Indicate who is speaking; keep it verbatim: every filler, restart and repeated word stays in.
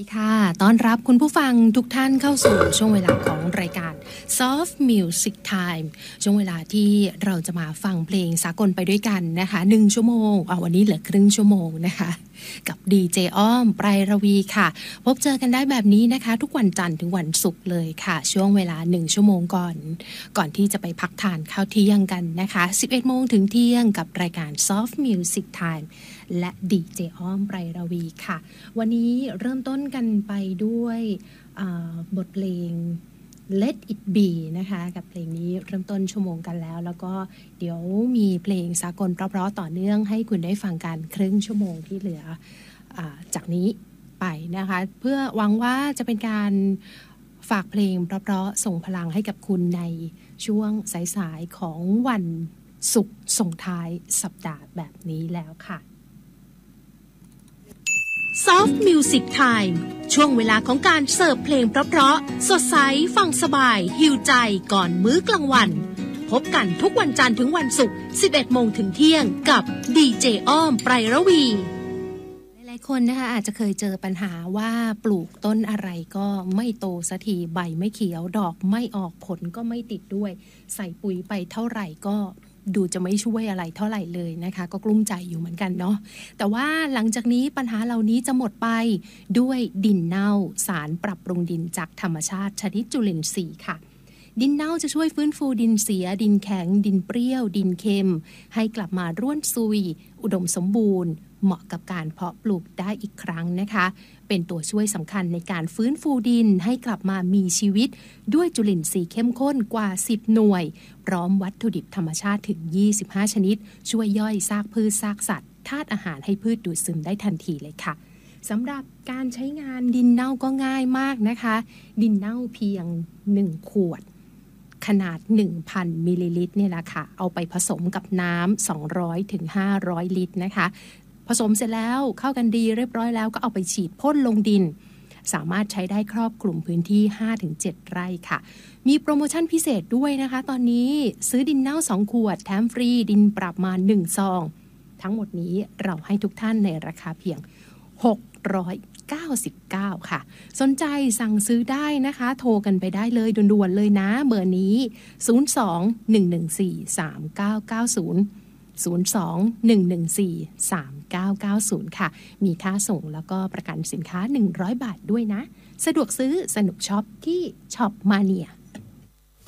Speaker 1: ค่ะต้อนรับคุณผู้ฟังทุกท่านเข้าสู่ช่วงเวลาของรายการ Soft Music Time ช่วงเวลาที่เราจะมาฟังเพลงสากลไปด้วยกันนะคะหนึ่งชั่วโมงเอาวันนี้เหลือครึ่งชั่วโมงนะคะกับดีเจอ้อมไพรระวีค่ะพบเจอกันได้แบบนี้นะคะทุกวันจันทร์ถึงวันศุกร์เลยค่ะช่วงเวลาหนึ่งชั่วโมงก่อนก่อนที่จะไปพักทานข้าวเที่ยงกันนะคะ สิบเอ็ดโมงถึงเที่ยงกับรายการ Soft Music Time และดีเจอ้อมไพรระวีค่ะวันนี้เริ่มต้นกันไปด้วยบทเพลง Let It Be นะคะกับเพลงนี้เริ่มต้นชั่วโมงกันแล้วแล้วก็เดี๋ยวมีเพลงสากลเพราะๆต่อเนื่องให้คุณได้ฟังกันครึ่งชั่วโมงที่เหลือจากนี้ไปนะคะเพื่อหวังว่าจะเป็นการฝากเพลงเพราะๆส่งพลังให้กับคุณในช่วงสายๆของวันศุกร์ส่งท้ายสัปดาห์แบบนี้แล้วค่ะ
Speaker 2: Soft Music Time ช่วงเวลาของการเสิร์ฟเพลงเพราะๆสดใสฟังสบายหิวใจก่อนมื้อกลางวันพบกันทุกวันจันทร์ถึงวันศุกร์ สิบเอ็ดโมงถึงเที่ยงกับดีเจอ้อมไพรระวี
Speaker 1: หลายๆคนนะคะอาจจะเคยเจอปัญหาว่าปลูกต้นอะไรก็ไม่โตสักทีใบไม่เขียวดอกไม่ออกผลก็ไม่ติดด้วยใส่ปุ๋ยไปเท่าไหร่ก็ดูจะไม่ช่วยอะไรเท่าไหร่เลยนะคะก็กลุ้มใจอยู่เหมือนกันเนาะแต่ว่าหลังจากนี้ปัญหาเหล่านี้จะหมดไปด้วยดินเน่าสารปรับปรุงดินจากธรรมชาติชนิดจุลินทรีย์ค่ะดินเน่าจะช่วยฟื้นฟูดินเสียดินแข็งดินเปรี้ยวดินเค็มให้กลับมาร่วนซุยอุดมสมบูรณ์เหมาะกับการเพาะปลูกได้อีกครั้งนะคะเป็นตัวช่วยสำคัญในการฟื้นฟูดินให้กลับมามีชีวิตด้วยจุลินทรีย์เข้มข้นกว่าสิบหน่วยพร้อมวัตถุดิบธรรมชาติถึงยี่สิบห้าชนิดช่วยย่อยซากพืชซากสัตว์ธาตุอาหารให้พืชดูดซึมได้ทันทีเลยค่ะสำหรับการใช้งานดินเน่าก็ง่ายมากนะคะดินเน่าเพียงหนึ่งขวดขนาด หนึ่งพัน มิลลิลิตรเนี่ยแหละค่ะเอาไปผสมกับน้ำสองร้อยถึงห้าร้อยลิตรนะคะผสมเสร็จแล้วเข้ากันดีเรียบร้อยแล้วก็เอาไปฉีดพ่นลงดินสามารถใช้ได้ครอบคลุมพื้นที่ ห้าถึงเจ็ด ไร่ค่ะมีโปรโมชั่นพิเศษด้วยนะคะตอนนี้ซื้อดินเน่าสองขวดแถมฟรีดินปรับมาหนึ่งซองทั้งหมดนี้เราให้ทุกท่านในราคาเพียงหกร้อยเก้าสิบเก้าค่ะสนใจสั่งซื้อได้นะคะโทรกันไปได้เลยด่วนๆเลยนะเบอร์นี้ศูนย์ สอง หนึ่ง หนึ่ง สี่ สาม เก้า เก้า ศูนย์ ศูนย์ สอง หนึ่ง หนึ่ง สี่ สาม เก้า เก้า ศูนย์ค่ะมีค่าส่งแล้วก็ประกันสินค้าหนึ่งร้อยบาทด้วยนะสะดวกซื้อสนุกช็อปที่ช็อปมาเนีย